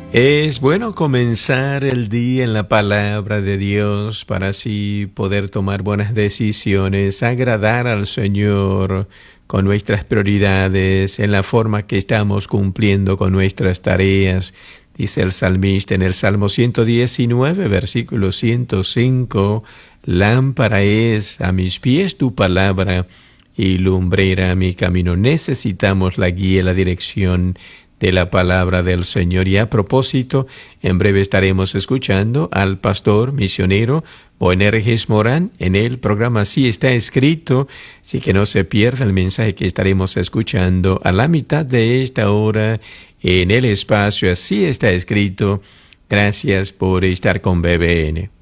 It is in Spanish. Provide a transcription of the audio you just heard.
Es bueno comenzar el día en la palabra de Dios para así poder tomar buenas decisiones, agradar al Señor con nuestras prioridades, en la forma que estamos cumpliendo con nuestras tareas. Dice el salmista en el Salmo 119, versículo 105, lámpara es a mis pies tu palabra y lumbrera a mi camino. Necesitamos la guía, la dirección de la palabra del Señor. Y a propósito, en breve estaremos escuchando al pastor misionero Boanerges Morán en el programa Así está escrito, así que no se pierda el mensaje que estaremos escuchando a la mitad de esta hora en el espacio Así está escrito. Gracias por estar con BBN.